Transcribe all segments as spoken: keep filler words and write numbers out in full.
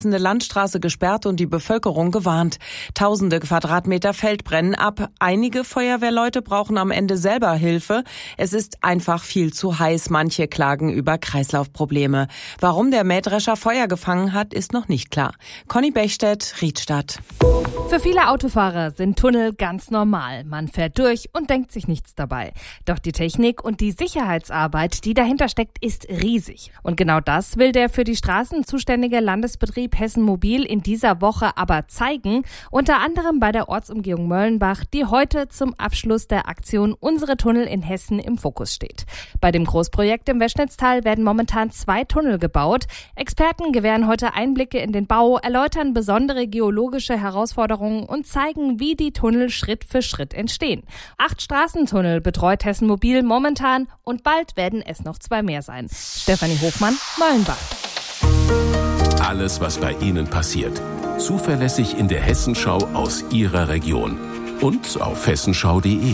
Eine Landstraße gesperrt und die Bevölkerung gewarnt. Tausende Quadratmeter Feld brennen ab. Einige Feuerwehrleute brauchen am Ende selber Hilfe. Es ist einfach viel zu heiß. Manche klagen über Kreislaufprobleme. Warum der Mähdrescher Feuer gefangen hat, ist noch nicht klar. Conny Bechstedt, Riedstadt. Für viele Autofahrer sind Tunnel ganz normal. Man fährt durch und denkt sich nichts dabei. Doch die Technik und die Sicherheitsarbeit, die dahinter steckt, ist riesig. Und genau das will der für die Straßen zuständige Landesbetrieb Hessen Mobil in dieser Woche aber zeigen, unter anderem bei der Ortsumgehung Möllenbach, die heute zum Abschluss der Aktion Unsere Tunnel in Hessen im Fokus steht. Bei dem Großprojekt im Weschnitztal werden momentan zwei Tunnel gebaut. Experten gewähren heute Einblicke in den Bau, erläutern besondere geologische Herausforderungen und zeigen, wie die Tunnel Schritt für Schritt entstehen. Acht Straßentunnel betreut Hessen Mobil momentan und bald werden es noch zwei mehr sein. Stefanie Hofmann, Möllenbach. Alles, was bei Ihnen passiert. Zuverlässig in der Hessenschau aus Ihrer Region. Und auf hessenschau punkt de.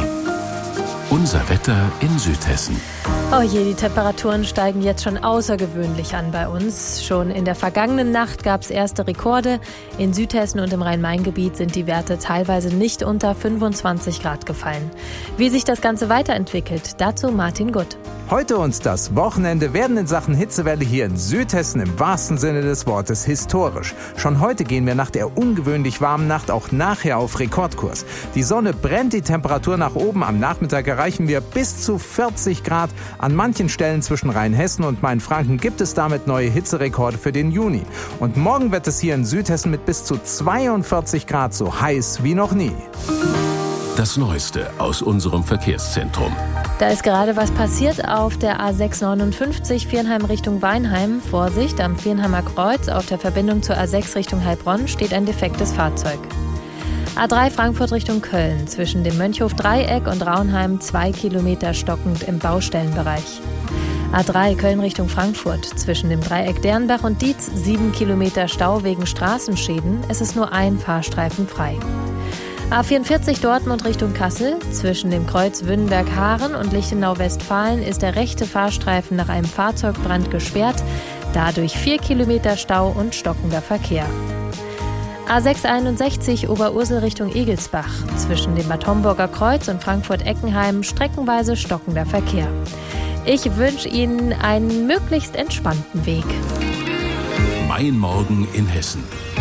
Unser Wetter in Südhessen. Oh je, die Temperaturen steigen jetzt schon außergewöhnlich an bei uns. Schon in der vergangenen Nacht gab es erste Rekorde. In Südhessen und im Rhein-Main-Gebiet sind die Werte teilweise nicht unter fünfundzwanzig Grad gefallen. Wie sich das Ganze weiterentwickelt, dazu Martin Gutt. Heute und das Wochenende werden in Sachen Hitzewelle hier in Südhessen im wahrsten Sinne des Wortes historisch. Schon heute gehen wir nach der ungewöhnlich warmen Nacht auch nachher auf Rekordkurs. Die Sonne brennt, die Temperatur nach oben. Am Nachmittag erreichen wir bis zu vierzig Grad. An manchen Stellen zwischen Rheinhessen und Mainfranken gibt es damit neue Hitzerekorde für den Juni. Und morgen wird es hier in Südhessen mit bis zu zweiundvierzig Grad so heiß wie noch nie. Das Neueste aus unserem Verkehrszentrum. Da ist gerade was passiert auf der A sechs neunundfünfzig Viernheim Richtung Weinheim. Vorsicht, am Viernheimer Kreuz auf der Verbindung zur A sechs Richtung Heilbronn steht ein defektes Fahrzeug. A drei Frankfurt Richtung Köln, zwischen dem Mönchhof-Dreieck und Raunheim zwei Kilometer stockend im Baustellenbereich. A drei Köln Richtung Frankfurt, zwischen dem Dreieck Dernbach und Dietz sieben Kilometer Stau wegen Straßenschäden. Es ist nur ein Fahrstreifen frei. A vierundvierzig Dortmund Richtung Kassel, zwischen dem Kreuz Wünnenberg-Haaren und Lichtenau-Westfalen ist der rechte Fahrstreifen nach einem Fahrzeugbrand gesperrt, dadurch vier Kilometer Stau und stockender Verkehr. A sechs einundsechzig Oberursel Richtung Egelsbach, zwischen dem Bad Homburger Kreuz und Frankfurt-Eckenheim streckenweise stockender Verkehr. Ich wünsche Ihnen einen möglichst entspannten Weg. Mein Morgen in Hessen.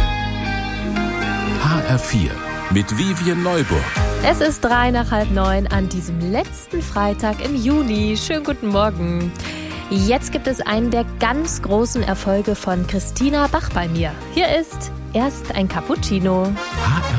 H R vier. Mit Vivian Neuburg. Es ist drei nach halb neun an diesem letzten Freitag im Juni. Schönen guten Morgen. Jetzt gibt es einen der ganz großen Erfolge von Christina Bach bei mir. Hier ist erst ein Cappuccino. H R